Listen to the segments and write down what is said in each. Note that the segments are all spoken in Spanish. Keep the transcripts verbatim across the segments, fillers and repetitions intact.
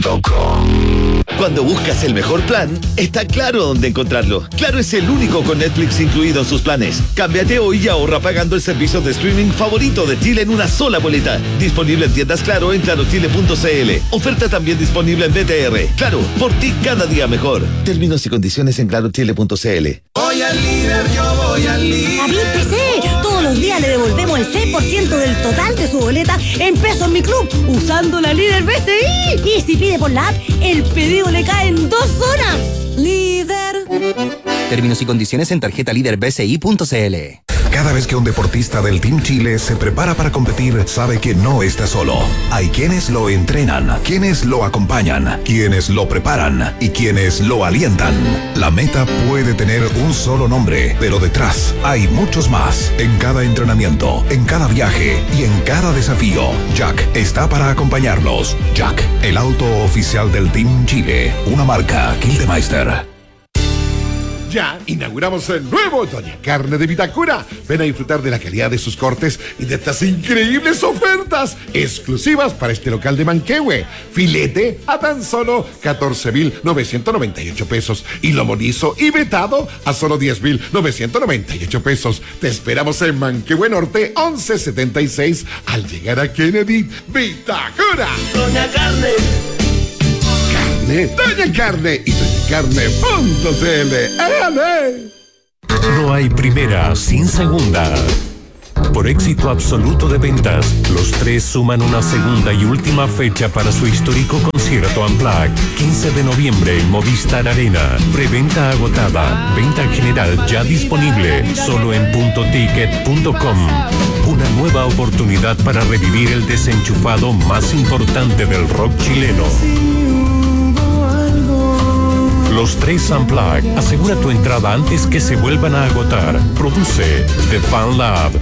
punto com. Cuando buscas el mejor plan, está claro dónde encontrarlo. Claro es el único con Netflix incluido en sus planes. Cámbiate hoy y ahorra pagando el servicio de streaming favorito de Chile en una sola boleta. Disponible en tiendas Claro en claro chile punto c l. Oferta también disponible en B T R. Claro, por ti cada día mejor. Términos y condiciones en claro chile punto c l. Voy al líder, yo voy al líder. David P C, todos los días le devolvemos el seis por ciento del total de su boleta en pesos en mi club, usando la líder B C I. Y si pide por la app, el pedido le cae en dos horas. Líder. Términos y condiciones en tarjeta líder b c i punto c l. Cada vez que un deportista del Team Chile se prepara para competir, sabe que no está solo. Hay quienes lo entrenan, quienes lo acompañan, quienes lo preparan y quienes lo alientan. La meta puede tener un solo nombre, pero detrás hay muchos más. En cada entrenamiento, en cada viaje y en cada desafío, Jack está para acompañarlos. Jack, el auto oficial del Team Chile, una marca Kildemeister. Ya inauguramos el nuevo Doña Carne de Vitacura. Ven a disfrutar de la calidad de sus cortes y de estas increíbles ofertas exclusivas para este local de Manquehue. Filete a tan solo catorce mil novecientos noventa y ocho pesos y lomo liso y vetado a solo diez mil novecientos noventa y ocho pesos. Te esperamos en Manquehue Norte once setenta y seis al llegar a Kennedy. Vitacura. Doña Carne. Doña Carne y doña carne punto c l. ¡Éale! No hay primera sin segunda. Por éxito absoluto de ventas, los tres suman una segunda y última fecha para su histórico concierto Unplugged. quince de noviembre en Movistar Arena. Preventa agotada. Venta general ya disponible. Solo en punto ticket punto com. Una nueva oportunidad para revivir el desenchufado más importante del rock chileno. Los tres Unplugged. Asegura tu entrada antes que se vuelvan a agotar. Produce The Fan Lab.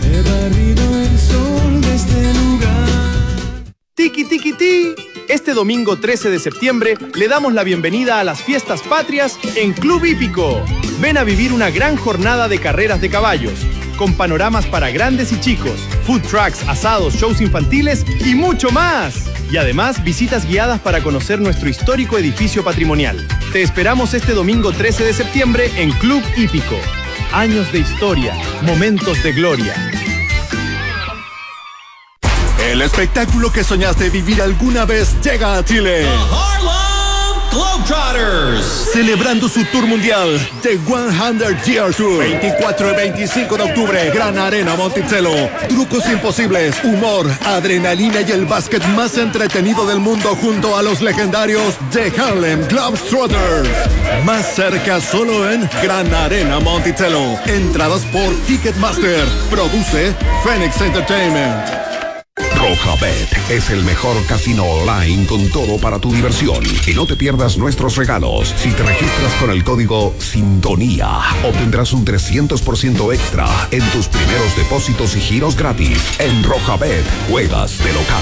Tiki Tiki Ti. Este domingo trece de septiembre le damos la bienvenida a las fiestas patrias en Club Hípico. Ven a vivir una gran jornada de carreras de caballos, con panoramas para grandes y chicos, food trucks, asados, shows infantiles y mucho más. Y además visitas guiadas para conocer nuestro histórico edificio patrimonial. Te esperamos este domingo trece de septiembre en Club Hípico. Años de historia, momentos de gloria. El espectáculo que soñaste vivir alguna vez llega a Chile. The Harlem Globetrotters. Celebrando su tour mundial, The cien Year Tour. veinticuatro y veinticinco de octubre, Gran Arena Monticello. Trucos imposibles, humor, adrenalina y el básquet más entretenido del mundo junto a los legendarios The Harlem Globetrotters. Más cerca solo en Gran Arena Monticello. Entradas por Ticketmaster. Produce Phoenix Entertainment. Rojabet es el mejor casino online con todo para tu diversión. Y no te pierdas nuestros regalos. Si te registras con el código Sintonía, obtendrás un trescientos por ciento extra en tus primeros depósitos y giros gratis. En Rojabet, juegas de local.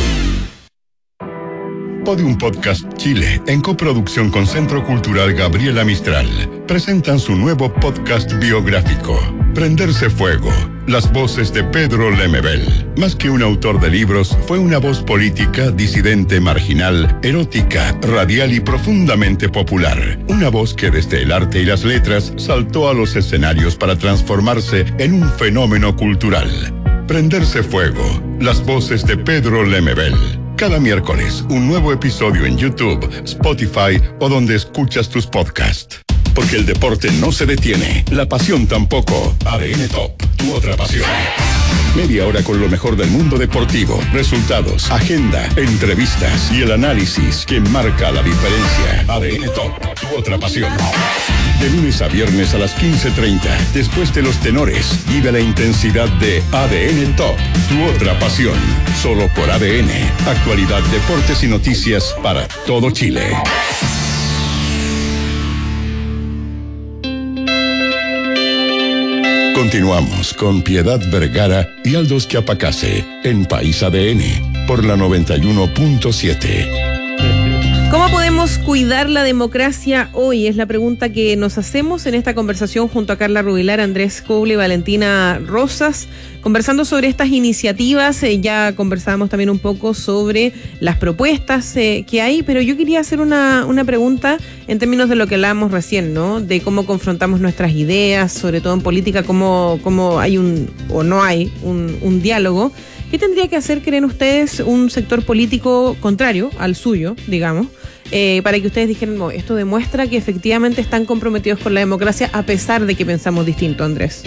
Podium Podcast Chile, en coproducción con Centro Cultural Gabriela Mistral, presentan su nuevo podcast biográfico, Prenderse Fuego, las voces de Pedro Lemebel. Más que un autor de libros, fue una voz política, disidente, marginal, erótica, radial y profundamente popular. Una voz que desde el arte y las letras saltó a los escenarios para transformarse en un fenómeno cultural. Prenderse Fuego, las voces de Pedro Lemebel. Cada miércoles, un nuevo episodio en YouTube, Spotify o donde escuchas tus podcasts. Porque el deporte no se detiene, la pasión tampoco. A D N Top, tu otra pasión. Media hora con lo mejor del mundo deportivo, resultados, agenda, entrevistas y el análisis que marca la diferencia. A D N Top, tu otra pasión. De lunes a viernes a las quince treinta, después de los tenores, vive la intensidad de A D N Top, tu otra pasión. Solo por A D N, actualidad, deportes y noticias para todo Chile. Continuamos con Piedad Vergara y Aldos Chiapacase en País A D N por la noventa y uno punto siete. ¿Cómo podemos debemos cuidar la democracia hoy? Es la pregunta que nos hacemos en esta conversación junto a Carla Rubilar, Andrés Coble y Valentina Rosas, conversando sobre estas iniciativas. Eh, ya conversábamos también un poco sobre las propuestas eh, que hay, pero yo quería hacer una, una pregunta en términos de lo que hablábamos recién, ¿no? De cómo confrontamos nuestras ideas, sobre todo en política, cómo, cómo hay un, o no hay, un, un diálogo. ¿Qué tendría que hacer, creen ustedes, un sector político contrario al suyo, digamos, eh, para que ustedes dijeran, no, esto demuestra que efectivamente están comprometidos con la democracia a pesar de que pensamos distinto, Andrés?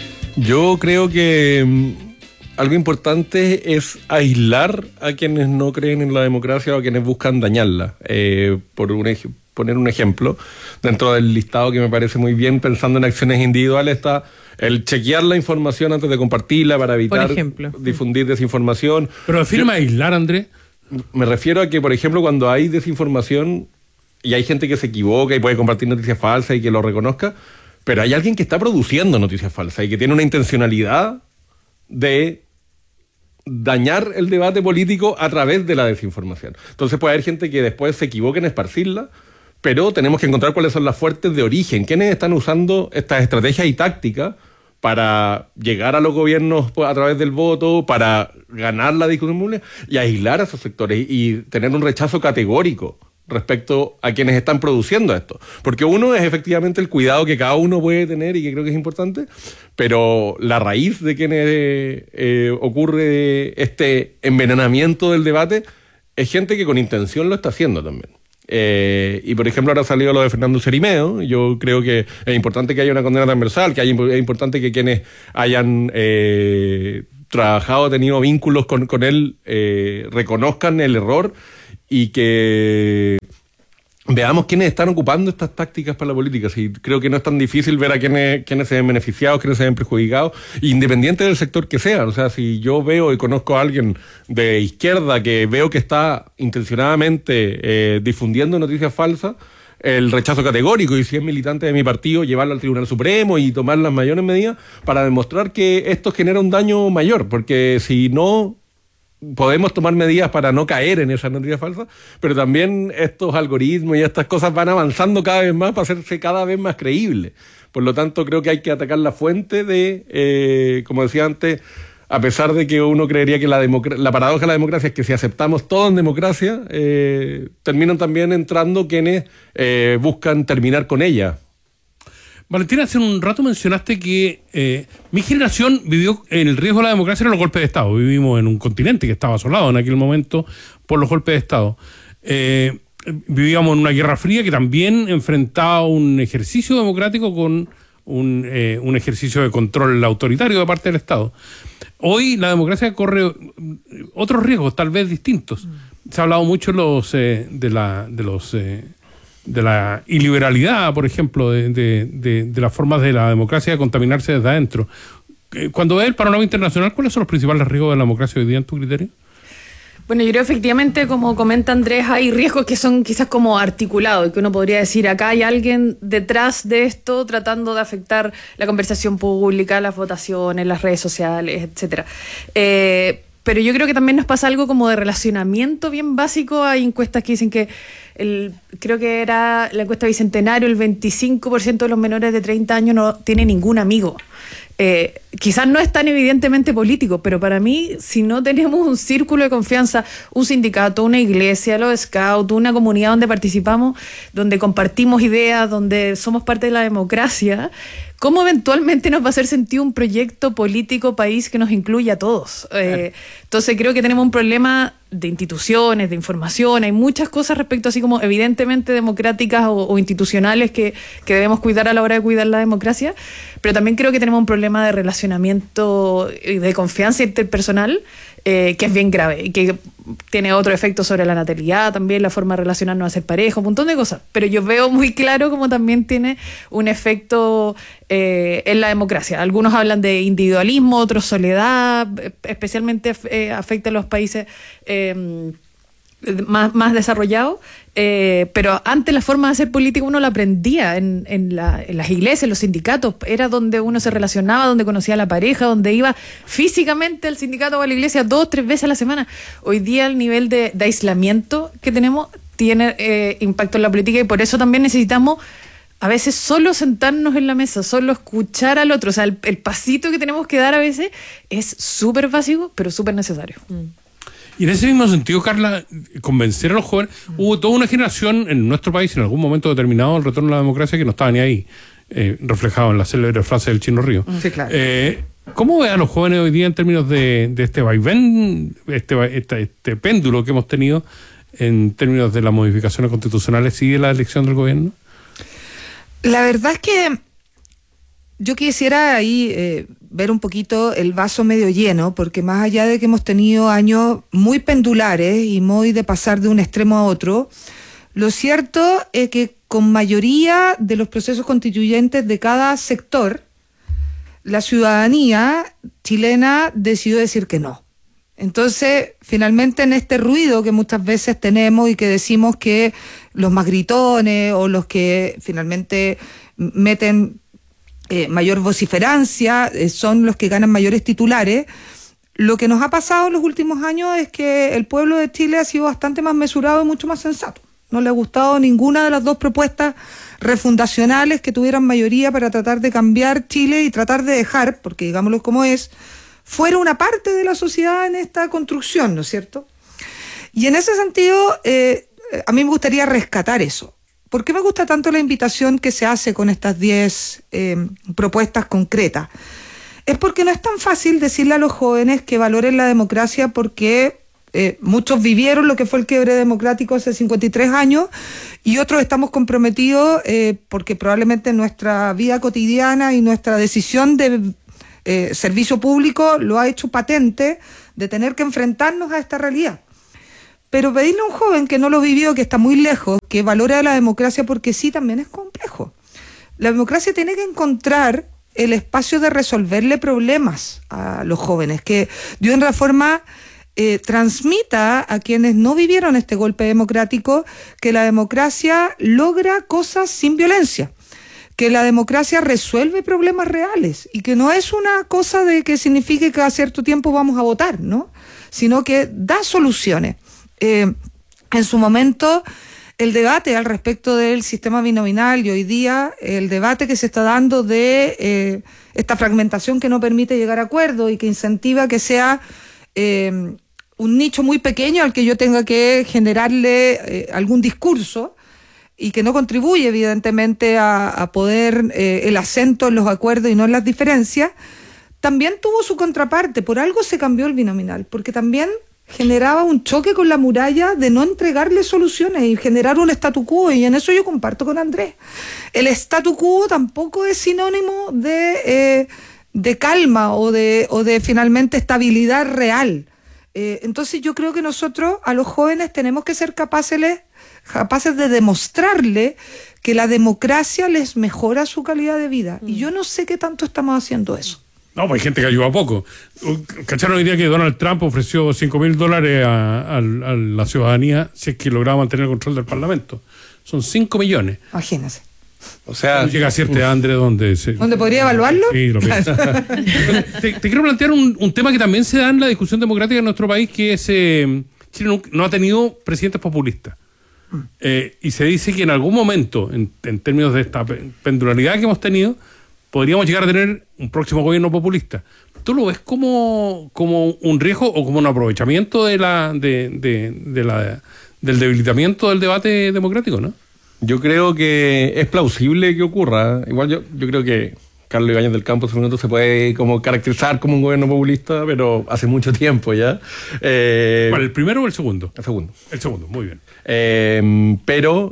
Yo creo que um, algo importante es aislar a quienes no creen en la democracia o a quienes buscan dañarla. Eh, por un ej- poner un ejemplo, dentro del listado que me parece muy bien, pensando en acciones individuales, está el chequear la información antes de compartirla para evitar difundir desinformación. Pero afirma aislar, Andrés. Me refiero a que, por ejemplo, cuando hay desinformación y hay gente que se equivoca y puede compartir noticias falsas y que lo reconozca, pero hay alguien que está produciendo noticias falsas y que tiene una intencionalidad de dañar el debate político a través de la desinformación. Entonces puede haber gente que después se equivoque en esparcirla, pero tenemos que encontrar cuáles son las fuentes de origen, quiénes están usando estas estrategias y tácticas para llegar a los gobiernos a través del voto, para ganar la discusión pública y aislar a esos sectores y tener un rechazo categórico respecto a quienes están produciendo esto. Porque uno es efectivamente el cuidado que cada uno puede tener y que creo que es importante, pero la raíz de quienes eh, ocurre este envenenamiento del debate es gente que con intención lo está haciendo también. Eh, y por ejemplo ahora ha salido lo de Fernando Cerimeo. Yo creo que es importante que haya una condena transversal, que haya, es importante que quienes hayan eh, trabajado, tenido vínculos con, con él, eh, reconozcan el error y que veamos quiénes están ocupando estas tácticas para la política. Sí, creo que no es tan difícil ver a quiénes, quiénes se ven beneficiados, quiénes se ven perjudicados, independiente del sector que sea. O sea, si yo veo y conozco a alguien de izquierda que veo que está intencionadamente eh, difundiendo noticias falsas, el rechazo categórico, y si es militante de mi partido, llevarlo al Tribunal Supremo y tomar las mayores medidas para demostrar que esto genera un daño mayor, porque si no podemos tomar medidas para no caer en esas noticias falsas, pero también estos algoritmos y estas cosas van avanzando cada vez más para hacerse cada vez más creíbles. Por lo tanto, creo que hay que atacar la fuente de, eh, como decía antes, a pesar de que uno creería que la, democ- la paradoja de la democracia es que si aceptamos todo en democracia, eh, terminan también entrando quienes eh, buscan terminar con ella. Valentina, hace un rato mencionaste que eh, mi generación vivió el riesgo de la democracia en los golpes de Estado. Vivimos en un continente que estaba asolado en aquel momento por los golpes de Estado. Eh, vivíamos en una guerra fría que también enfrentaba un ejercicio democrático con un, eh, un ejercicio de control autoritario de parte del Estado. Hoy la democracia corre otros riesgos, tal vez distintos. Se ha hablado mucho los, eh, de, la, de los... Eh, de la iliberalidad, por ejemplo, de, de, de, de las formas de la democracia de contaminarse desde adentro. Cuando ves el panorama internacional, ¿cuáles son los principales riesgos de la democracia hoy día en tu criterio? Bueno, yo creo efectivamente, como comenta Andrés, hay riesgos que son quizás como articulados y que uno podría decir, acá hay alguien detrás de esto tratando de afectar la conversación pública, las votaciones, las redes sociales, etcétera. Eh, pero yo creo que también nos pasa algo como de relacionamiento bien básico. Hay encuestas que dicen que El, creo que era la encuesta Bicentenario, el veinticinco por ciento de los menores de treinta años no tiene ningún amigo. Eh, quizás no es tan evidentemente político, pero para mí, si no tenemos un círculo de confianza, un sindicato, una iglesia, los scouts, una comunidad donde participamos, donde compartimos ideas, donde somos parte de la democracia, ¿cómo eventualmente nos va a hacer sentido un proyecto político país que nos incluya a todos? Eh, entonces creo que tenemos un problema de instituciones, de información, hay muchas cosas respecto así como evidentemente democráticas o, o institucionales que, que debemos cuidar a la hora de cuidar la democracia, pero también creo que tenemos un problema de relacionamiento y de confianza interpersonal eh, que es bien grave y que tiene otro efecto sobre la natalidad, también la forma de relacionarnos, hacer pareja, un montón de cosas, pero yo veo muy claro cómo también tiene un efecto eh, en la democracia. Algunos hablan de individualismo, otros soledad, especialmente eh, afecta a los países eh, más, más desarrollados, eh, pero antes la forma de hacer política uno la aprendía en, en, la, en las iglesias, en los sindicatos, era donde uno se relacionaba, donde conocía a la pareja, donde iba físicamente al sindicato o a la iglesia dos, tres veces a la semana. Hoy día el nivel de, de aislamiento que tenemos tiene eh, impacto en la política y por eso también necesitamos a veces solo sentarnos en la mesa, solo escuchar al otro. O sea, el, el pasito que tenemos que dar a veces es súper básico, pero súper necesario. Y en ese mismo sentido, Carla, convencer a los jóvenes, hubo toda una generación en nuestro país en algún momento determinado el retorno a la democracia que no estaba ni ahí, eh, reflejado en la célebre frase del Chino Río. Sí, claro. Eh, ¿Cómo ve a los jóvenes hoy día en términos de, de este vaivén, este, este, este péndulo que hemos tenido en términos de las modificaciones constitucionales y de la elección del gobierno? La verdad es que yo quisiera ahí eh, ver un poquito el vaso medio lleno, porque más allá de que hemos tenido años muy pendulares y muy de pasar de un extremo a otro, lo cierto es que con mayoría de los procesos constituyentes de cada sector, la ciudadanía chilena decidió decir que no. Entonces, finalmente en este ruido que muchas veces tenemos y que decimos que los más gritones o los que finalmente meten eh, mayor vociferancia eh, son los que ganan mayores titulares, lo que nos ha pasado en los últimos años es que el pueblo de Chile ha sido bastante más mesurado y mucho más sensato. No le ha gustado ninguna de las dos propuestas refundacionales que tuvieran mayoría para tratar de cambiar Chile y tratar de dejar, porque digámoslo como es, fuera una parte de la sociedad en esta construcción, ¿no es cierto? Y en ese sentido, eh, a mí me gustaría rescatar eso. ¿Por qué me gusta tanto la invitación que se hace con estas diez eh, propuestas concretas? Es porque no es tan fácil decirle a los jóvenes que valoren la democracia porque eh, muchos vivieron lo que fue el quiebre democrático hace cincuenta y tres años y otros estamos comprometidos eh, porque probablemente nuestra vida cotidiana y nuestra decisión de Eh, servicio público lo ha hecho patente de tener que enfrentarnos a esta realidad. Pero pedirle a un joven que no lo vivió, que está muy lejos, que valore a la democracia porque sí, también es complejo. La democracia tiene que encontrar el espacio de resolverle problemas a los jóvenes, que de una forma eh, transmita a quienes no vivieron este golpe democrático que la democracia logra cosas sin violencia, que la democracia resuelve problemas reales y que no es una cosa de que signifique que a cierto tiempo vamos a votar, ¿no? Sino que da soluciones. Eh, en su momento, el debate al respecto del sistema binominal y hoy día el debate que se está dando de eh, esta fragmentación que no permite llegar a acuerdos y que incentiva que sea eh, un nicho muy pequeño al que yo tenga que generarle eh, algún discurso, y que no contribuye evidentemente a, a poder eh, el acento en los acuerdos y no en las diferencias, también tuvo su contraparte. Por algo se cambió el binominal, porque también generaba un choque con la muralla de no entregarle soluciones y generar un statu quo, y en eso yo comparto con Andrés. El statu quo tampoco es sinónimo de, eh, de calma o de, o de finalmente estabilidad real. Eh, entonces yo creo que nosotros a los jóvenes tenemos que ser capaces capaces de demostrarle que la democracia les mejora su calidad de vida. Mm. Y yo no sé qué tanto estamos haciendo eso. No, pues hay gente que ayuda a poco. ¿Cacharon hoy día que Donald Trump ofreció cinco mil dólares a, a, a la ciudadanía si es que lograba mantener el control del Parlamento? Son cinco millones. Imagínense. O sea, no llega a cierta edad, Andrés, donde se... ¿Dónde podría evaluarlo? Sí, lo pienso. te, te quiero plantear un, un tema que también se da en la discusión democrática en nuestro país, que es eh, Chile no, no ha tenido presidentes populistas. Eh, y se dice que en algún momento, en, en términos de esta pendularidad que hemos tenido, podríamos llegar a tener un próximo gobierno populista. ¿Tú lo ves como, como un riesgo o como un aprovechamiento de la, de, de, de la, del debilitamiento del debate democrático, no? Yo creo que es plausible que ocurra. Igual yo, yo creo que Carlos Ibáñez del Campo se puede como caracterizar como un gobierno populista, pero hace mucho tiempo ya. Eh, ¿Cuál, el primero o el segundo? El segundo. El segundo, muy bien. Eh, pero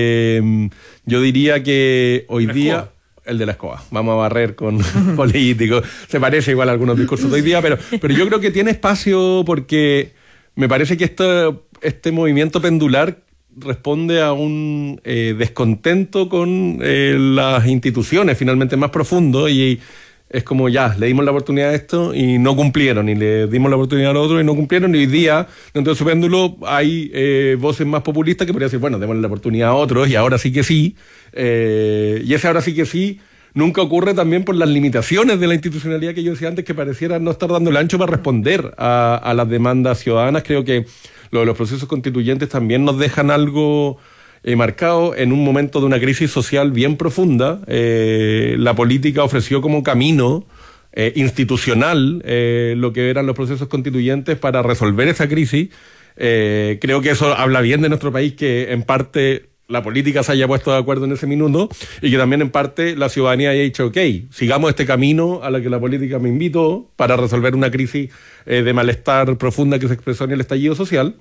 eh, yo diría que hoy la día... Escoba. El de la escoba. Vamos a barrer con políticos. Se parece igual a algunos discursos de hoy día, pero, pero yo creo que tiene espacio porque me parece que este, este movimiento pendular responde a un eh, descontento con eh, las instituciones finalmente más profundo, y es como ya, le dimos la oportunidad a esto y no cumplieron, y le dimos la oportunidad a lo otro y no cumplieron, y hoy día dentro de su péndulo hay eh, voces más populistas que podrían decir, bueno, démosle la oportunidad a otros y ahora sí que sí, eh, y ese ahora sí que sí nunca ocurre también por las limitaciones de la institucionalidad que yo decía antes, que pareciera no estar dando el ancho para responder a, a las demandas ciudadanas. Creo que lo de los procesos constituyentes también nos dejan algo eh, marcado en un momento de una crisis social bien profunda. Eh, la política ofreció como camino eh, institucional eh, lo que eran los procesos constituyentes para resolver esa crisis. Eh, creo que eso habla bien de nuestro país, que en parte la política se haya puesto de acuerdo en ese minuto y que también en parte la ciudadanía haya dicho, ok, sigamos este camino a la que la política me invitó para resolver una crisis eh, de malestar profunda que se expresó en el estallido social.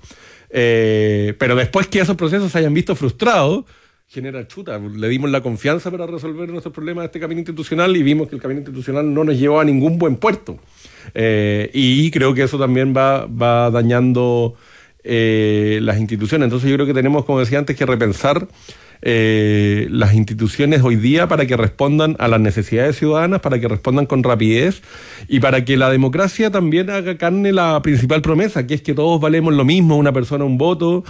Eh, pero después que esos procesos se hayan visto frustrados, genera chuta, le dimos la confianza para resolver nuestros problemas de este camino institucional y vimos que el camino institucional no nos llevó a ningún buen puerto. Eh, y creo que eso también va, va dañando Eh, las instituciones. Entonces yo creo que tenemos, como decía antes, que repensar eh, las instituciones hoy día para que respondan a las necesidades ciudadanas, para que respondan con rapidez y para que la democracia también haga carne la principal promesa, que es que todos valemos lo mismo, una persona, un voto,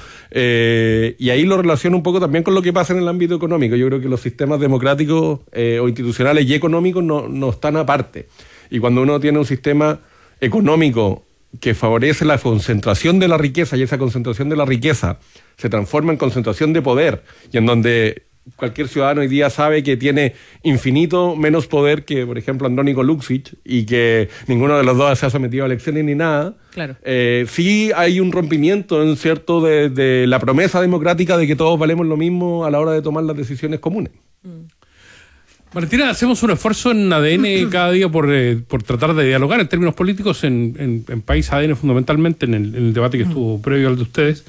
eh, y ahí lo relaciono un poco también con lo que pasa en el ámbito económico. Yo creo que los sistemas democráticos eh, o institucionales y económicos no, no están aparte. Y cuando uno tiene un sistema económico que favorece la concentración de la riqueza y esa concentración de la riqueza se transforma en concentración de poder, y en donde cualquier ciudadano hoy día sabe que tiene infinito menos poder que, por ejemplo, Andrónico Luksic, y que ninguno de los dos se ha sometido a elecciones ni nada. Claro. Eh, sí hay un rompimiento, en cierto, de, de la promesa democrática de que todos valemos lo mismo a la hora de tomar las decisiones comunes. Mm. Valentina, hacemos un esfuerzo en A D N cada día por, eh, por tratar de dialogar en términos políticos en, en, en País A D N, fundamentalmente en el, en el debate que estuvo previo al de ustedes,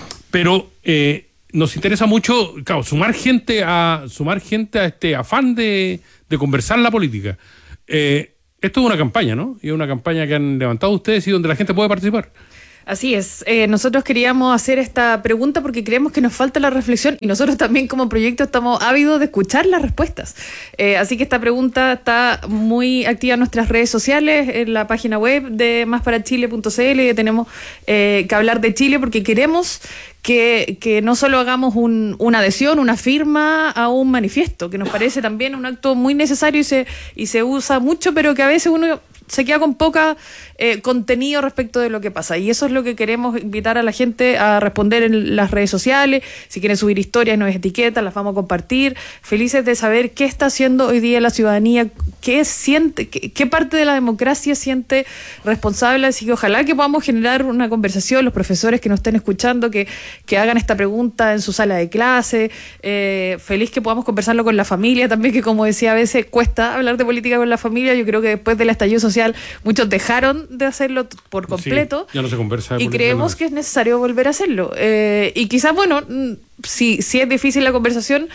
pero eh, nos interesa mucho, claro, sumar gente a sumar gente a este afán de, de conversar la política. Eh, esto es una campaña, ¿no? Y es una campaña que han levantado ustedes y donde la gente puede participar. Así es, eh, nosotros queríamos hacer esta pregunta porque creemos que nos falta la reflexión y nosotros también como proyecto estamos ávidos de escuchar las respuestas. Eh, así que esta pregunta está muy activa en nuestras redes sociales, en la página web de más para chile punto c l, tenemos eh, que hablar de Chile porque queremos que, que no solo hagamos un, una adhesión, una firma a un manifiesto, que nos parece también un acto muy necesario y se, y se usa mucho, pero que a veces uno se queda con poca eh, contenido respecto de lo que pasa. Y eso es lo que queremos invitar a la gente a responder en las redes sociales. Si quieren subir historias, nos etiquetan, las vamos a compartir. Felices de saber qué está haciendo hoy día la ciudadanía, qué siente, qué, qué parte de la democracia siente responsable. Así que ojalá que podamos generar una conversación, los profesores que nos estén escuchando, que, que hagan esta pregunta en su sala de clase. Eh, feliz que podamos conversarlo con la familia también, que como decía, a veces cuesta hablar de política con la familia. Yo creo que después del estallido social muchos dejaron de hacerlo por completo. Sí, ya no se conversa de y creemos que es necesario volver a hacerlo. Eh, y quizás, bueno, si, si es difícil la conversación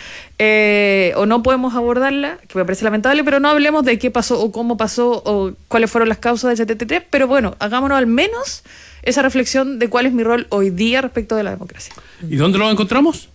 eh, o no podemos abordarla, que me parece lamentable, pero no hablemos de qué pasó o cómo pasó o cuáles fueron las causas del setenta y tres, pero bueno, hagámonos al menos esa reflexión de cuál es mi rol hoy día respecto de la democracia. ¿Y dónde lo encontramos?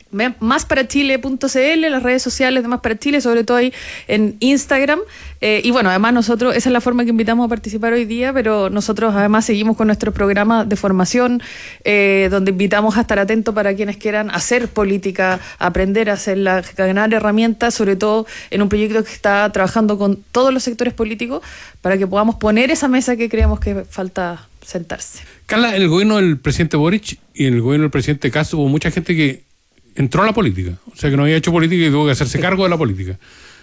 más para chile punto c l, las redes sociales de Más para Chile, sobre todo ahí en Instagram. Eh, y bueno, además nosotros, esa es la forma que invitamos a participar hoy día, pero nosotros además seguimos con nuestro programa de formación, eh, donde invitamos a estar atentos para quienes quieran hacer política, aprender a hacerla, ganar herramientas, sobre todo en un proyecto que está trabajando con todos los sectores políticos, para que podamos poner esa mesa que creemos que falta sentarse. Carla, en el gobierno del presidente Boric y en el gobierno del presidente Kast hubo mucha gente que entró a la política, o sea que no había hecho política y tuvo que hacerse cargo de la política.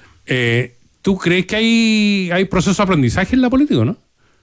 Eh, ¿Tú crees que hay, hay proceso de aprendizaje en la política, no?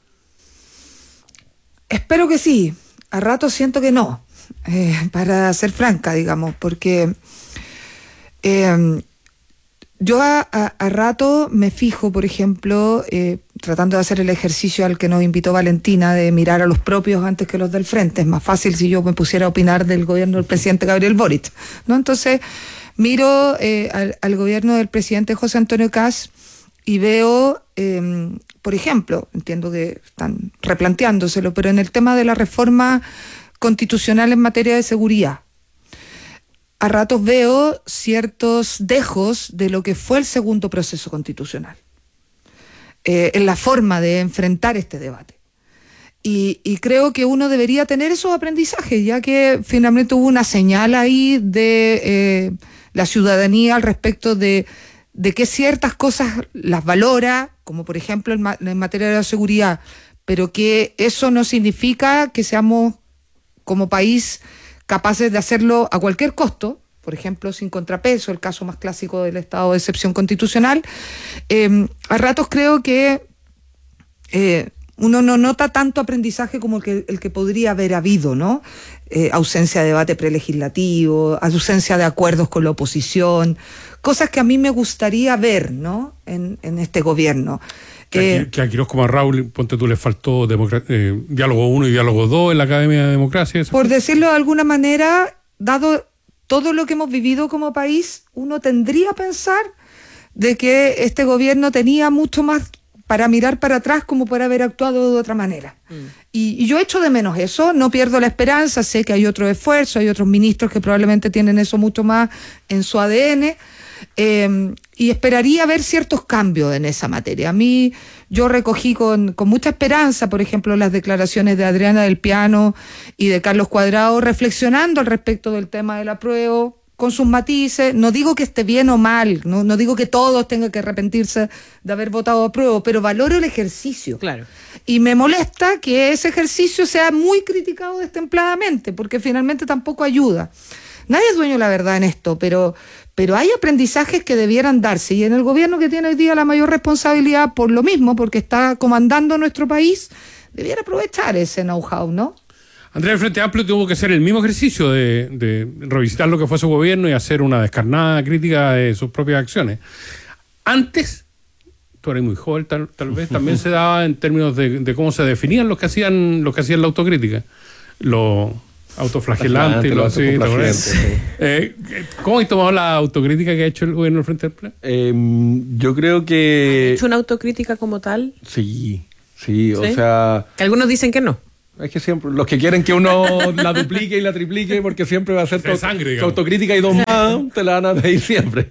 Espero que sí. A rato siento que no, eh, para ser franca, digamos, porque eh, yo a, a, a rato me fijo, por ejemplo, eh, tratando de hacer el ejercicio al que nos invitó Valentina, de mirar a los propios antes que los del frente. Es más fácil si yo me pusiera a opinar del gobierno del presidente Gabriel Boric, ¿no? Entonces miro eh, al, al gobierno del presidente José Antonio Kast y veo, eh, por ejemplo, entiendo que están replanteándoselo, pero en el tema de la reforma constitucional en materia de seguridad, a ratos veo ciertos dejos de lo que fue el segundo proceso constitucional, eh, en la forma de enfrentar este debate. Y, y creo que uno debería tener esos aprendizajes, ya que finalmente hubo una señal ahí de eh, la ciudadanía al respecto de de que ciertas cosas las valora, como por ejemplo en, ma- en materia de la seguridad, pero que eso no significa que seamos como país capaces de hacerlo a cualquier costo, por ejemplo, sin contrapeso, el caso más clásico del estado de excepción constitucional. Eh, a ratos creo que eh, uno no nota tanto aprendizaje como el que, el que podría haber habido, ¿no? Eh, ausencia de debate prelegislativo, ausencia de acuerdos con la oposición, cosas que a mí me gustaría ver, ¿no? En, en este gobierno. Que, Eh, a, que a Quirós como a Raúl, ponte tú, le faltó democra- eh, diálogo uno y diálogo dos en la Academia de Democracia. ¿Eso? Por decirlo de alguna manera, dado todo lo que hemos vivido como país, uno tendría que pensar de que este gobierno tenía mucho más para mirar para atrás como para haber actuado de otra manera. Mm. Y, y yo echo de menos eso, no pierdo la esperanza, sé que hay otro esfuerzo, hay otros ministros que probablemente tienen eso mucho más en su A D N, eh, y esperaría ver ciertos cambios en esa materia. A mí, yo recogí con, con mucha esperanza, por ejemplo, las declaraciones de Adriana del Piano y de Carlos Cuadrado reflexionando al respecto del tema del apruebo, con sus matices. No digo que esté bien o mal, no, no digo que todos tengan que arrepentirse de haber votado apruebo, pero valoro el ejercicio. Claro. Y me molesta que ese ejercicio sea muy criticado destempladamente, porque finalmente tampoco ayuda. Nadie es dueño de la verdad en esto, pero, pero hay aprendizajes que debieran darse, y en el gobierno que tiene hoy día la mayor responsabilidad por lo mismo, porque está comandando nuestro país, debiera aprovechar ese know-how, ¿no? Andrea, el Frente Amplio tuvo que hacer el mismo ejercicio de, de revisitar lo que fue su gobierno y hacer una descarnada crítica de sus propias acciones. Antes, tú eres muy joven tal, tal vez, también se daba en términos de, de cómo se definían los que hacían los que hacían la autocrítica. Los autoflagelantes, los, sí, autoflagelantes, sí. eh, ¿Cómo has tomado la autocrítica que ha hecho el gobierno del Frente Amplio? Eh, yo creo que... ¿Has hecho una autocrítica como tal? Sí, sí, ¿Sí? o sea... Que algunos dicen que no. Es que siempre, los que quieren que uno la duplique y la triplique, porque siempre va a ser de sangre, tu autocrítica y dos más, te la van a pedir siempre.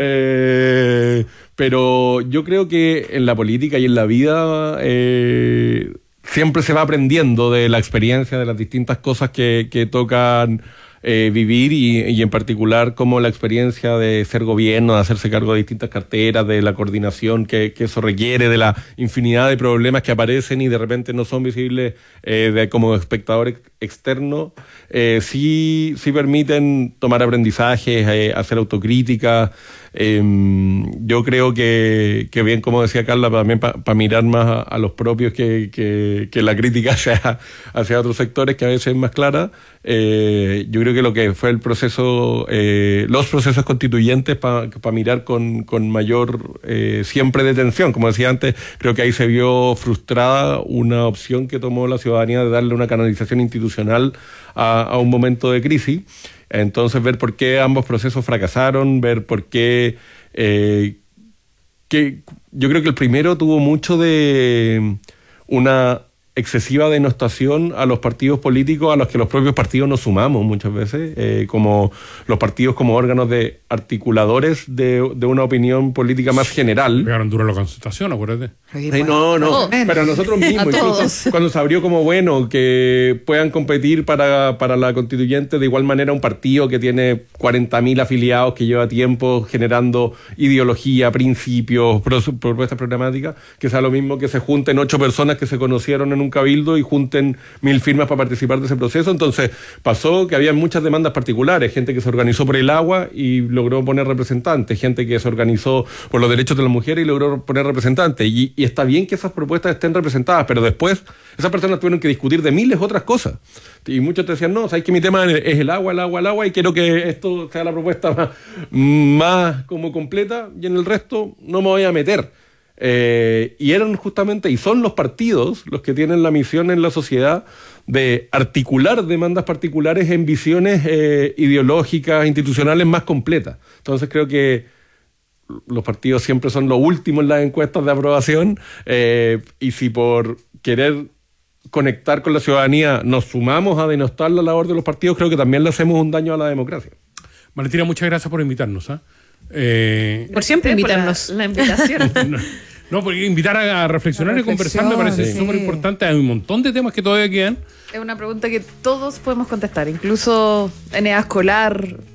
Eh, pero yo creo que en la política y en la vida eh, siempre se va aprendiendo de la experiencia, de las distintas cosas que, que tocan eh, vivir y, y en particular como la experiencia de ser gobierno, de hacerse cargo de distintas carteras, de la coordinación que, que eso requiere, de la infinidad de problemas que aparecen y de repente no son visibles eh, de, como espectador ex externo, eh, sí, sí permiten tomar aprendizajes, eh, hacer autocrítica. Eh, yo creo que, que bien, como decía Carla, también para pa mirar más a, a los propios que, que, que la crítica hacia, hacia otros sectores que a veces es más clara. Eh, yo creo que lo que fue el proceso, eh, los procesos constituyentes para pa mirar con, con mayor eh, siempre detención, como decía antes, creo que ahí se vio frustrada una opción que tomó la ciudadanía de darle una canalización institucional a, a un momento de crisis. Entonces, ver por qué ambos procesos fracasaron, ver por qué... Eh, que yo creo que el primero tuvo mucho de una excesiva denostación a los partidos políticos a los que los propios partidos nos sumamos muchas veces, eh, como los partidos como órganos de articuladores de, de una opinión política más general. Pegaron duro la consultación, acuérdate. Sí, no, no, pero nosotros mismos, incluso cuando se abrió como bueno que puedan competir para, para la constituyente de igual manera un partido que tiene cuarenta mil afiliados, que lleva tiempo generando ideología, principios, propuestas programáticas, que sea lo mismo que se junten ocho personas que se conocieron en un cabildo y junten mil firmas para participar de ese proceso. Entonces pasó que había muchas demandas particulares, gente que se organizó por el agua y logró poner representantes, gente que se organizó por los derechos de las mujeres y logró poner representantes, y, y está bien que esas propuestas estén representadas, pero después esas personas tuvieron que discutir de miles otras cosas, y muchos te decían, no, sabes que mi tema es el agua, el agua, el agua, y quiero que esto sea la propuesta más, más como completa, y en el resto no me voy a meter. Eh, y eran justamente, y son los partidos los que tienen la misión en la sociedad de articular demandas particulares en visiones eh, ideológicas, institucionales más completas. Entonces creo que los partidos siempre son los últimos en las encuestas de aprobación, eh, y si por querer conectar con la ciudadanía nos sumamos a denostar la labor de los partidos, creo que también le hacemos un daño a la democracia. Valentina, muchas gracias por invitarnos, ¿eh? Eh, por siempre invitarnos. La, la invitación. no, no, porque invitar a, a reflexionar y conversar me parece sí. súper importante. Hay un montón de temas que todavía quedan. Es una pregunta que todos podemos contestar, incluso en edad escolar.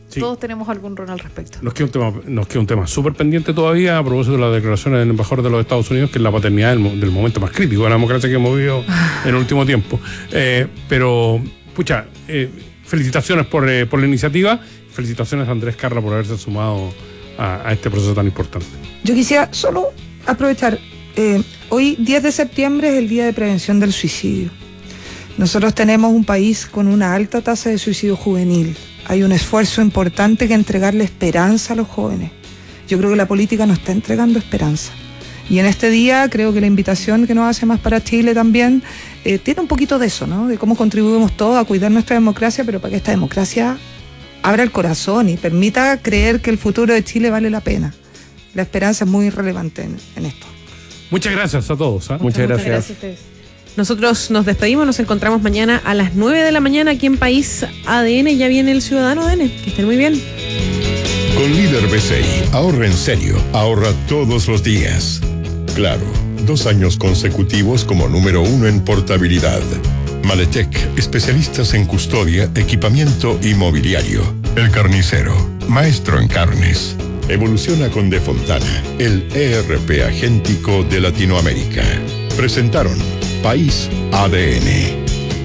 Sí. Todos tenemos algún rol al respecto. Nos queda un tema, nos queda un tema súper pendiente todavía a propósito de las declaraciones del embajador de los Estados Unidos, que es la paternidad del, del momento más crítico de la democracia que hemos vivido en el último tiempo. Eh, pero, pucha, eh, felicitaciones por, eh, por la iniciativa. Felicitaciones a Andrés Carla por haberse sumado a, a este proceso tan importante. Yo quisiera solo aprovechar, eh, hoy diez de septiembre es el Día de Prevención del Suicidio. Nosotros tenemos un país con una alta tasa de suicidio juvenil. Hay un esfuerzo importante que entregarle esperanza a los jóvenes. Yo creo que la política nos está entregando esperanza. Y en este día creo que la invitación que nos hace Más para Chile también eh, tiene un poquito de eso, ¿no? De cómo contribuimos todos a cuidar nuestra democracia, pero para que esta democracia abra el corazón y permita creer que el futuro de Chile vale la pena. La esperanza es muy relevante en, en esto. Muchas gracias a todos. ¿eh? Muchas, muchas gracias. gracias a ustedes. Nosotros nos despedimos, nos encontramos mañana a las nueve de la mañana aquí en País A D N. Ya viene el Ciudadano A D N. Que estén muy bien. Con Líder B C I, ahorra en serio, ahorra todos los días. Claro, dos años consecutivos como número uno en portabilidad. Maletec, especialistas en custodia, equipamiento y mobiliario. El Carnicero, maestro en carnes. Evoluciona con De Fontana, el E R P agéntico de Latinoamérica. Presentaron País A D N.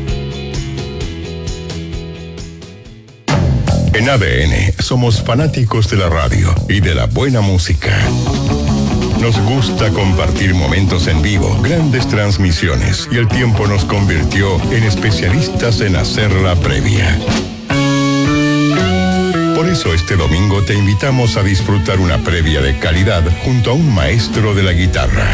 En A D N somos fanáticos de la radio y de la buena música. Nos gusta compartir momentos en vivo, grandes transmisiones, y el tiempo nos convirtió en especialistas en hacer la previa. Por eso este domingo te invitamos a disfrutar una previa de calidad junto a un maestro de la guitarra.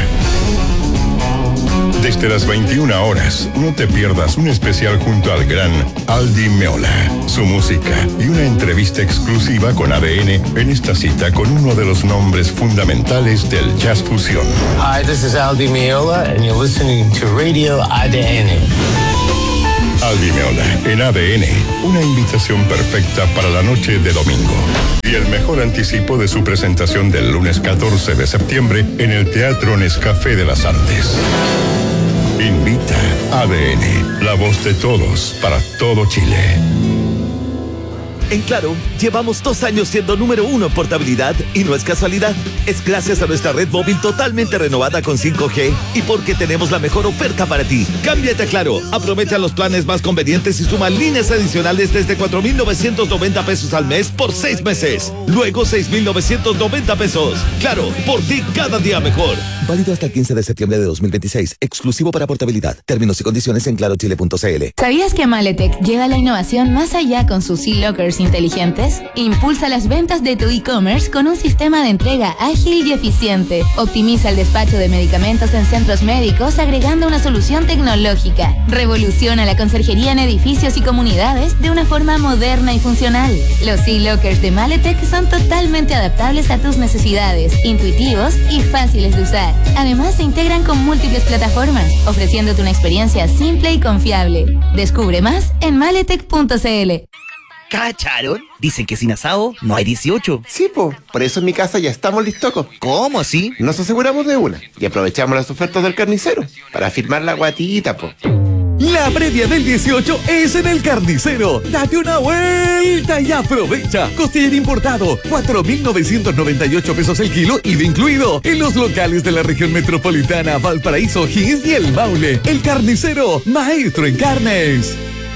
Desde las veintiuna horas, no te pierdas un especial junto al gran Aldi Meola, su música y una entrevista exclusiva con A D N en esta cita con uno de los nombres fundamentales del jazz fusión. Hi, this is Aldi Meola and you're listening to Radio A D N. Aldi Meola en A D N, una invitación perfecta para la noche de domingo. Y el mejor anticipo de su presentación del lunes catorce de septiembre en el Teatro Nescafé de las Artes. Invita A D N, la voz de todos para todo Chile. En Claro, llevamos dos años siendo número uno en portabilidad y no es casualidad. Es gracias a nuestra red móvil totalmente renovada con cinco G y porque tenemos la mejor oferta para ti. Cámbiate a Claro, aprovecha los planes más convenientes y suma líneas adicionales desde cuatro mil novecientos noventa pesos al mes por seis meses. Luego seis mil novecientos noventa pesos. Claro, por ti cada día mejor. Válido hasta el quince de septiembre de dos mil veintiséis. Exclusivo para portabilidad. Términos y condiciones en claro chile punto c l. ¿Sabías que Maletec lleva la innovación más allá con sus e-lockers inteligentes? Impulsa las ventas de tu e-commerce con un sistema de entrega ágil y eficiente. Optimiza el despacho de medicamentos en centros médicos agregando una solución tecnológica. Revoluciona la conserjería en edificios y comunidades de una forma moderna y funcional. Los e-lockers de Maletec son totalmente adaptables a tus necesidades, intuitivos y fáciles de usar. Además, se integran con múltiples plataformas, ofreciéndote una experiencia simple y confiable. Descubre más en maletec punto c l. ¿Cacharon? Dicen que sin asado no hay dieciocho. Sí, po. Por eso en mi casa ya estamos listocos. ¿Cómo así? Nos aseguramos de una y aprovechamos las ofertas del carnicero para firmar la guatita, po. La previa del dieciocho es en el Carnicero. Date una vuelta y aprovecha. Costillero importado, cuatro mil novecientos noventa y ocho pesos el kilo, I V A incluido. En los locales de la región metropolitana, Valparaíso, Higgins y El Maule. El Carnicero, maestro en carnes.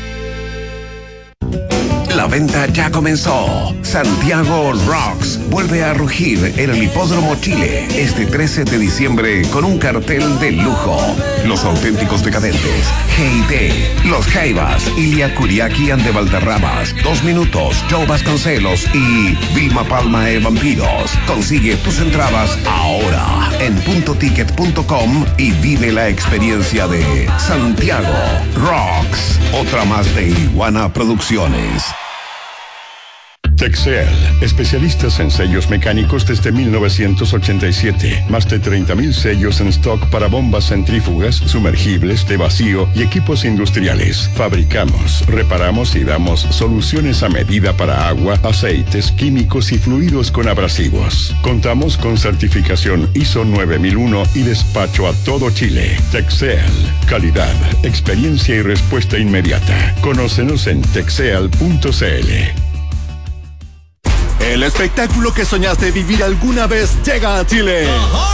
La venta ya comenzó. Santiago Rocks vuelve a rugir en el Hipódromo Chile este trece de diciembre con un cartel de lujo. Los auténticos decadentes, G T, Los Jaivas, Ilia Kuriaki and de Valderramas, Dos Minutos, Joe Vasconcelos y Vilma Palma e Vampiros. Consigue tus entradas ahora en punto ticket punto com y vive la experiencia de Santiago Rocks. Otra más de Iguana Producciones. Texel, especialistas en sellos mecánicos desde mil novecientos ochenta y siete. Más de treinta mil sellos en stock para bombas centrífugas, sumergibles, de vacío y equipos industriales. Fabricamos, reparamos y damos soluciones a medida para agua, aceites, químicos y fluidos con abrasivos. Contamos con certificación I S O nueve mil uno y despacho a todo Chile. Texel, calidad, experiencia y respuesta inmediata. Conócenos en texel punto c l. El espectáculo que soñaste vivir alguna vez llega a Chile.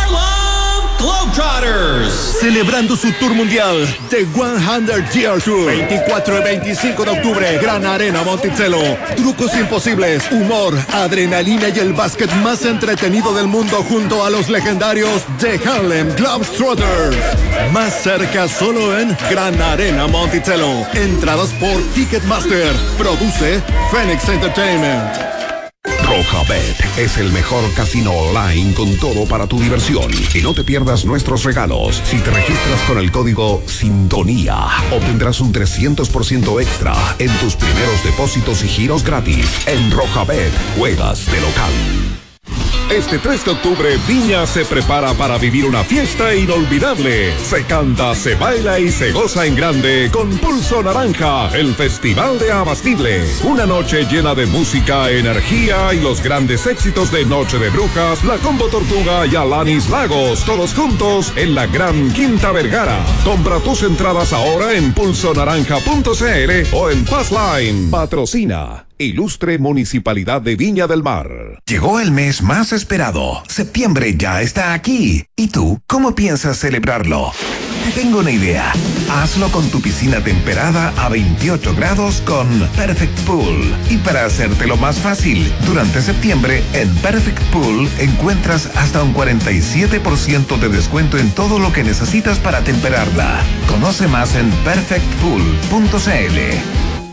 Globetrotters. Celebrando su tour mundial, The cien Year Tour. veinticuatro y veinticinco de octubre, Gran Arena Monticello. Trucos imposibles, humor, adrenalina y el básquet más entretenido del mundo junto a los legendarios The Harlem Globetrotters. Más cerca solo en Gran Arena Monticello. Entradas por Ticketmaster. Produce Phoenix Entertainment. Rojabet es el mejor casino online con todo para tu diversión. Y no te pierdas nuestros regalos. Si te registras con el código Sintonía, obtendrás un trescientos por ciento extra en tus primeros depósitos y giros gratis. En Rojabet, juegas de local. Este tres de octubre, Viña se prepara para vivir una fiesta inolvidable. Se canta, se baila y se goza en grande con Pulso Naranja, el Festival de Abastible. Una noche llena de música, energía y los grandes éxitos de Noche de Brujas, La Combo Tortuga y Alanis Lagos, todos juntos en la Gran Quinta Vergara. Compra tus entradas ahora en pulso naranja punto c l o en Passline. Patrocina Ilustre Municipalidad de Viña del Mar. Llegó el mes más esperado. Septiembre ya está aquí. ¿Y tú, cómo piensas celebrarlo? Te tengo una idea. Hazlo con tu piscina temperada a veintiocho grados con Perfect Pool. Y para hacértelo más fácil, durante septiembre en Perfect Pool encuentras hasta un cuarenta y siete por ciento de descuento en todo lo que necesitas para temperarla. Conoce más en perfect pool punto c l.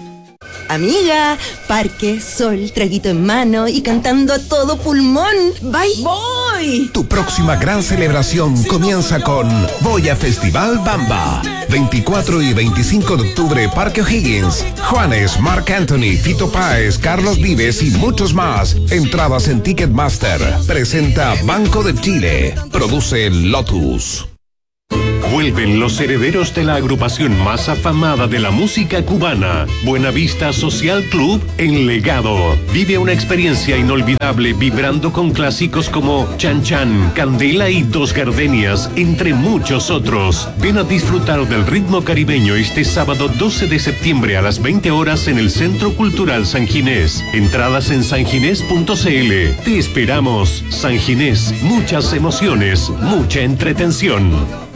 Amiga, parque, sol, traguito en mano y cantando a todo pulmón. ¡Bye! ¡Voy! Tu próxima gran celebración comienza con Voy a Festival Bamba. veinticuatro y veinticinco de octubre, Parque O'Higgins. Juanes, Marc Anthony, Fito Páez, Carlos Vives y muchos más. Entradas en Ticketmaster. Presenta Banco de Chile. Produce Lotus. Vuelven los herederos de la agrupación más afamada de la música cubana, Buenavista Social Club, en Legado. Vive una experiencia inolvidable vibrando con clásicos como Chan Chan, Candela y Dos Gardenias, entre muchos otros. Ven a disfrutar del ritmo caribeño este sábado doce de septiembre a las veinte horas en el Centro Cultural San Ginés. Entradas en san ginés punto c l. Te esperamos. San Ginés, muchas emociones, mucha entretención.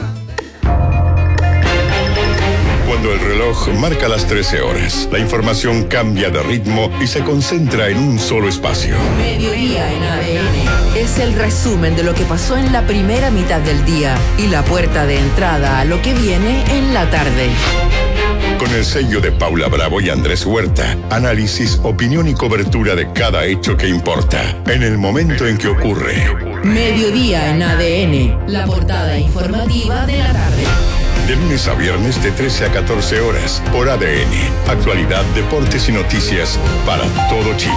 Cuando el reloj marca las trece horas, la información cambia de ritmo y se concentra en un solo espacio. Mediodía en A D N es el resumen de lo que pasó en la primera mitad del día y la puerta de entrada a lo que viene en la tarde. Con el sello de Paula Bravo y Andrés Huerta, análisis, opinión y cobertura de cada hecho que importa, en el momento en que ocurre. Mediodía en A D N, la portada informativa de la tarde. De lunes a viernes de trece a catorce horas por A D N. Actualidad, deportes y noticias para todo Chile.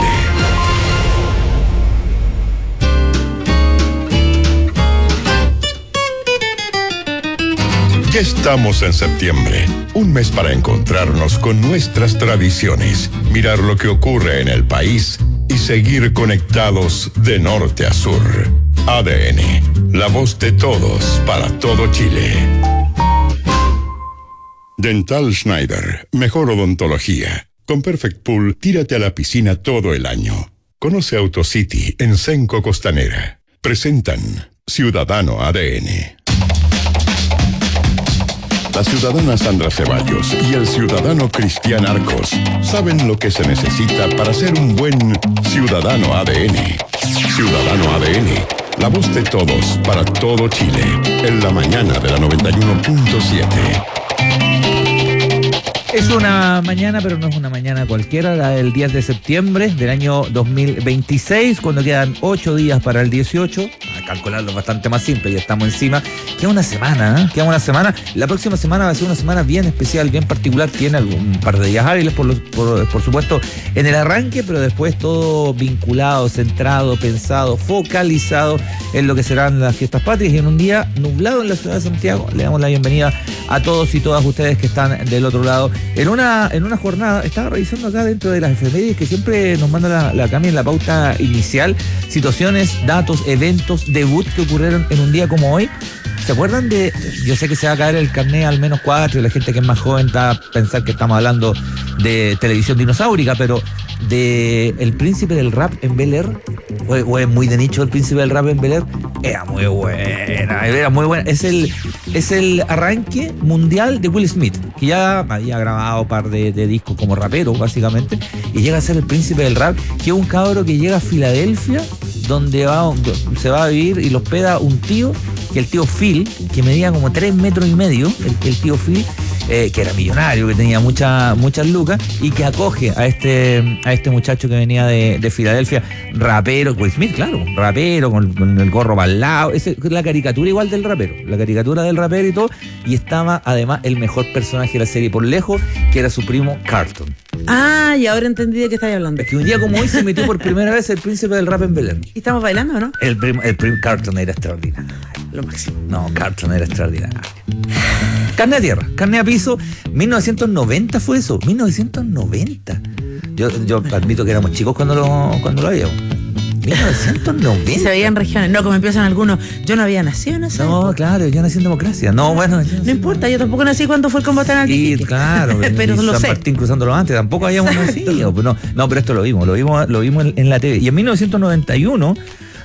Ya estamos en septiembre, un mes para encontrarnos con nuestras tradiciones, mirar lo que ocurre en el país y seguir conectados de norte a sur. A D N, la voz de todos para todo Chile. Dental Schneider, mejor odontología. Con Perfect Pool, tírate a la piscina todo el año. Conoce AutoCity en Senco Costanera. Presentan Ciudadano A D N. La ciudadana Sandra Ceballos y el ciudadano Cristian Arcos saben lo que se necesita para ser un buen ciudadano A D N. Ciudadano A D N, la voz de todos para todo Chile. En la mañana de la noventa y uno punto siete. Es una mañana, pero no es una mañana cualquiera, la del diez de septiembre del año dos mil veintiséis, cuando quedan ocho días para el dieciocho. A calcularlo es bastante más simple, ya estamos encima. Queda una semana, ¿eh? Queda una semana. La próxima semana va a ser una semana bien especial, bien particular. Tiene un par de días hábiles, por, los, por, por supuesto, en el arranque, pero después todo vinculado, centrado, pensado, focalizado en lo que serán las fiestas patrias. Y en un día nublado en la ciudad de Santiago, le damos la bienvenida a todos y todas ustedes que están del otro lado. En una, en una jornada, estaba revisando acá dentro de las efemérides que siempre nos manda la, la Cami en la pauta inicial, situaciones, datos, eventos, debut que ocurrieron en un día como hoy. ¿Se acuerdan de...? Yo sé que se va a caer el carnet al menos cuatro y la gente que es más joven está a pensar que estamos hablando de televisión dinosaurica, pero de El Príncipe del Rap en Bel Air, o, o es muy de nicho El Príncipe del Rap en Bel Air, era muy buena, era muy buena. Es el, es el arranque mundial de Will Smith, que ya había grabado un par de, de discos como rapero, básicamente, y llega a ser El Príncipe del Rap, que es un cabro que llega a Filadelfia, donde va, se va a vivir y lo hospeda un tío, que el tío Phil, que medía como tres metros y medio, el, el tío Phil, eh, que era millonario, que tenía mucha, muchas lucas, y que acoge a este, a este muchacho que venía de, de Filadelfia, rapero, Will Smith, claro, rapero, con, con el gorro para el lado, ese, la caricatura igual del rapero, la caricatura del rapero y todo, y estaba además el mejor personaje de la serie por lejos, que era su primo Carlton. Ah, y ahora entendí de qué estáis hablando. Es que un día como hoy se metió por primera vez El Príncipe del Rap en Bel Air. ¿Y estamos bailando o no? El prim, el prim, Carlton era extraordinario. Lo máximo. No, Carlton era extraordinario. Carne a tierra, carne a piso, mil novecientos noventa fue eso, mil novecientos noventa. Yo, yo admito que éramos chicos cuando lo, cuando lo veíamos. mil novecientos noventa. Y se veían regiones. No, como empiezan algunos. Yo no había nacido en esa No, época. claro, yo nací en democracia. No, bueno. No importa, yo tampoco nací cuando fue el combate en Sí, Altiquique. claro. Pero y lo San sé. Martín cruzándolo antes, tampoco habíamos Exacto. nacido. No, no, pero esto lo vimos, lo vimos, lo vimos en, en la T V. Y en mil novecientos noventa y uno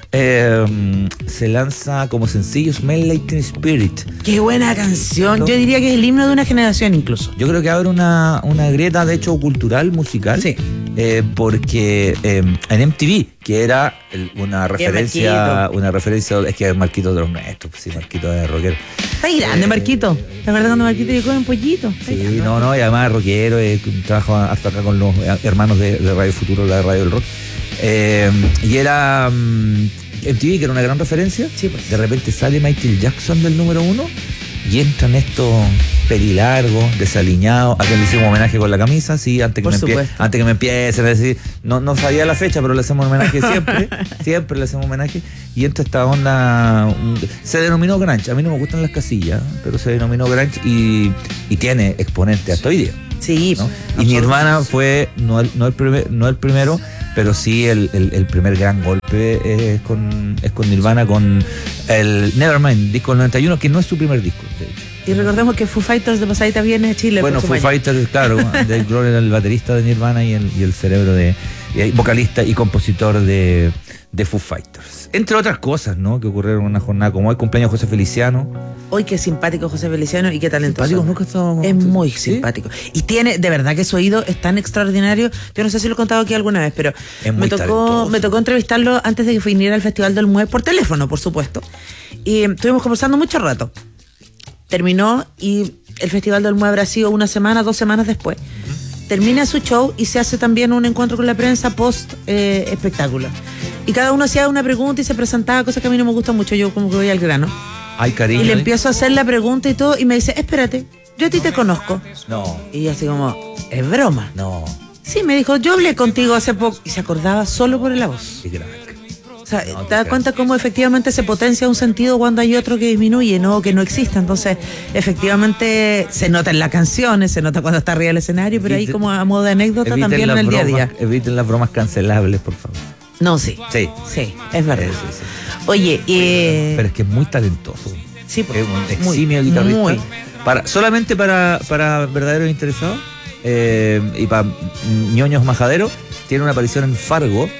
eh, se lanza como sencillo Smell Like Teen Spirit. Qué buena canción. Yo diría que es el himno de una generación incluso. Yo creo que abre una, una grieta, de hecho, cultural, musical. Sí. Eh, porque eh, en M T V, que era el- una referencia, Marquito. una referencia, es que es Marquito de los nuestros, pues sí, Marquito de rockero. Está ahí grande, Marquito. ¿Te acuerdas cuando Marquito llegó en pollito? Sí, no, no, y además rockero, eh, trabajo hasta acá con los hermanos de, de Radio Futuro, la Radio del Rock. Eh, y era mm, M T V, que era una gran referencia. De repente sale Michael Jackson del número uno y entran estos pelilargos, desaliñados. A quien le hicimos homenaje con la camisa, sí, antes que, Por me, empie- supuesto. antes que me empiecen a decir, no, no sabía la fecha, pero le hacemos homenaje siempre, siempre le hacemos homenaje. Y entra esta onda, un- se denominó grunge. A mí no me gustan las casillas, pero se denominó grunge y, y tiene exponentes hasta hoy día. Sí, ¿no? Y mi hermana fue, no el, no el, primer- no el primero, pero sí el, el, el primer gran golpe es con, es con Nirvana, con el Nevermind, disco del noventa y uno, que no es su primer disco, de hecho. Y recordemos que Foo Fighters de pasadita viene a Chile. Bueno, Foo Fighters, claro, Dave Grohl era el baterista de Nirvana y el, y el cerebro de, y vocalista y compositor de, de Foo Fighters. Entre otras cosas, ¿no? Que ocurrieron en una jornada como hoy, cumpleaños José Feliciano. Hoy qué simpático José Feliciano y qué talentoso. Simpático, nunca he estado- Es muy ¿Sí? simpático. Y tiene, de verdad que su oído es tan extraordinario. Yo no sé si lo he contado aquí alguna vez, pero Es muy me tocó, talentoso. me tocó entrevistarlo antes de que viniera al Festival del Mue por teléfono, por supuesto. Y eh, estuvimos conversando mucho rato. Terminó y el Festival del Mue habrá sido una semana, dos semanas después. Termina su show y se hace también un encuentro con la prensa post eh, espectáculo. Y cada uno hacía una pregunta y se presentaba, cosas que a mí no me gustan mucho, yo como que voy al grano. Ay, cariño. Y le ¿eh? empiezo a hacer la pregunta y todo, y me dice, espérate, yo a ti te conozco. No, Y yo así como, es broma. no, Sí, me dijo, yo hablé contigo hace poco. Y se acordaba solo por la voz. qué crack. O sea, te das cuenta cómo efectivamente se potencia un sentido cuando hay otro que disminuye, no que no existe. Entonces, efectivamente, se nota en las canciones, se nota cuando está arriba del escenario, pero ahí Eviten- como a modo de anécdota Eviten también en las el día a bromas- día. Eviten las bromas cancelables, por favor. No, sí. Sí. Sí, es verdad. Sí, sí, sí. Oye, eh, Pero es que es muy talentoso. Sí, es un muy, eximio guitarrista. muy. Para, solamente para, para verdaderos interesados eh, y para ñoños majaderos, tiene una aparición en Fargo.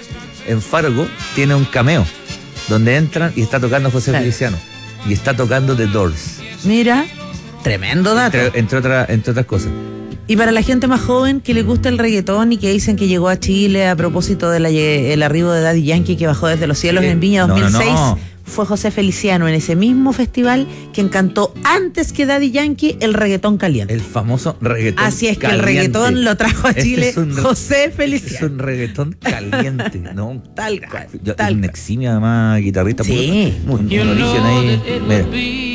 En Fargo tiene un cameo donde entran y está tocando José Claro. Feliciano. Y está tocando The Doors. mira, tremendo dato. Entre, entre, otra- entre otras cosas. Y para la gente más joven que le gusta el reggaetón y que dicen que llegó a Chile a propósito del arribo de Daddy Yankee que bajó desde los cielos Sí. en Viña No, no, dos mil seis, no. fue José Feliciano en ese mismo festival quien cantó antes que Daddy Yankee el reggaetón caliente. El famoso reggaetón Así es que el caliente. reggaetón lo trajo a Este Chile es un re- José Es Feliciano. un reggaetón caliente, ¿no? Tal cual. Yo- tal un cual. eximio además guitarrista. Sí. Muy, un, un origen ahí. Mira.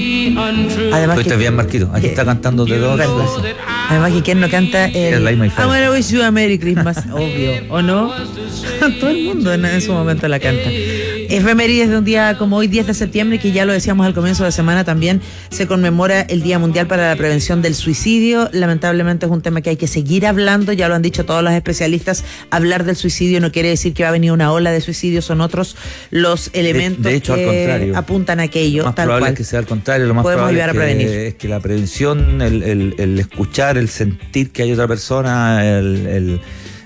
Además Estuviste que- bien, Marquito. Aquí está cantando de dos. Además que quien no canta Es el Light My I Fire. wanna wish you a Merry Christmas, obvio, ¿o no? Todo el mundo en, en su momento la canta. Efemérides de un día como hoy, diez de septiembre, que ya lo decíamos al comienzo de semana también, se conmemora el Día Mundial para la Prevención del Suicidio. Lamentablemente es un tema que hay que seguir hablando, ya lo han dicho todos los especialistas, hablar del suicidio no quiere decir que va a venir una ola de suicidios, son otros los elementos de hecho, al que contrario. apuntan a aquello, Lo más tal probable cual. es que sea al contrario. Lo más Podemos probable ayudar es a que, prevenir. es que la prevención, el, el- el escuchar, el sentir que hay otra persona, el, el-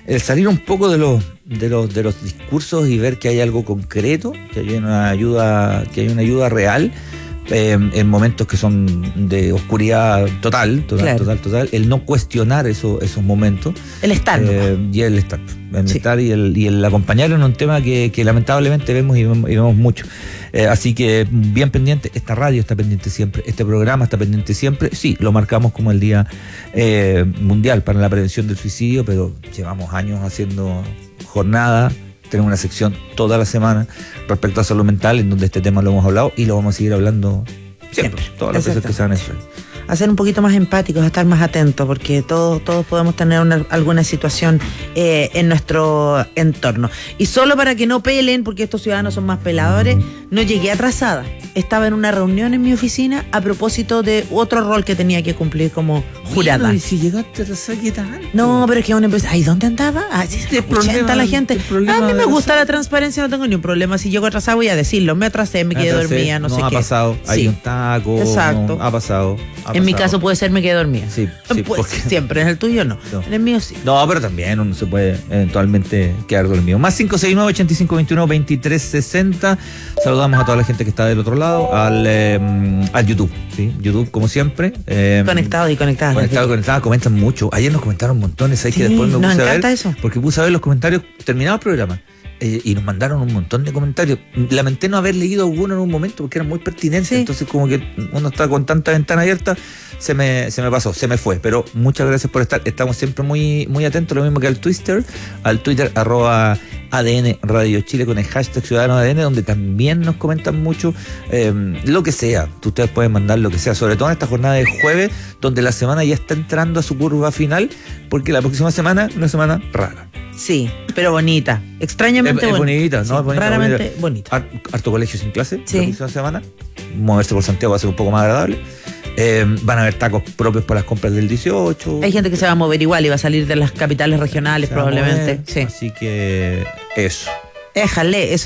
el salir un poco de los de los de los discursos y ver que hay algo concreto, que hay una ayuda, que hay una ayuda real. Eh, en momentos que son de oscuridad total, total, claro. total, total, el no cuestionar eso, esos momentos. El estar. Eh, y el estar. El sí. estar y el, y el acompañar en un tema que, que lamentablemente vemos y vemos, y vemos mucho. Eh, así que bien pendiente, esta radio está pendiente siempre, este programa está pendiente siempre. Sí, lo marcamos como el Día eh, Mundial para la Prevención del Suicidio, pero llevamos años haciendo jornada. Tenemos una sección toda la semana respecto a salud mental, en donde este tema lo hemos hablado y lo vamos a seguir hablando siempre, siempre. Todas las veces que sean necesarias. A ser un poquito más empáticos, a estar más atentos, porque todos, todos podemos tener una, alguna situación eh, en nuestro entorno. Y solo para que no pelen, porque estos ciudadanos son más peladores, no llegué atrasada. Estaba en una reunión en mi oficina a propósito de otro rol que tenía que cumplir como jurada. Bueno, y si llegaste atrasada, ¿qué tal? No, pero es que uno empieza, ay, ¿dónde andaba? Ah, sí, se problema, la gente. A mí me gusta la transparencia, no tengo ni un problema. Si llego atrasada voy a decirlo, me atrasé, me, me quedé atrasé, dormida, no, no sé ha qué. Ha pasado, hay sí. un taco. Exacto. No, ha pasado. Ha en mi pasado. caso puede ser me quedé dormida. Sí, sí pues, porque... siempre, en el tuyo no. no. En el mío sí. No, pero también uno se puede eventualmente quedar dormido. Más cinco seis nueve, ochenta y cinco veintiuno, veintitrés sesenta. Saludamos a toda la gente que está del otro lado, al, eh, al YouTube, ¿sí? YouTube, como siempre. Eh, conectados y conectadas. Conectados y conectadas, comentan mucho. Ayer nos comentaron montones, hay sí, que después me nos puse encanta a ver. Eso. Porque puse a ver los comentarios terminado el programa. Eh, y nos mandaron un montón de comentarios. Lamenté no haber leído alguno en un momento porque eran muy pertinentes. Sí. Entonces, como que uno está con tanta ventana abierta, se me, se me pasó, se me fue. Pero muchas gracias por estar. Estamos siempre muy, muy atentos. Lo mismo que al Twitter, al Twitter arroba A D N Radio Chile con el hashtag Ciudadano A D N, donde también nos comentan mucho eh, lo que sea. Ustedes pueden mandar lo que sea, sobre todo en esta jornada de jueves, donde la semana ya está entrando a su curva final, porque la próxima semana es una semana rara. Sí, pero bonita. Extrañamente es, es bonita. bonita. ¿no? Sí, es bonita, raramente bonita. bonita. Harto colegio sin clase sí. la próxima semana. Moverse por Santiago va a ser un poco más agradable. Eh, van a haber tacos propios para las compras del dieciocho. Hay gente que se va a mover igual y va a salir de las capitales regionales probablemente. Sí. Así que eso. Déjale, eso.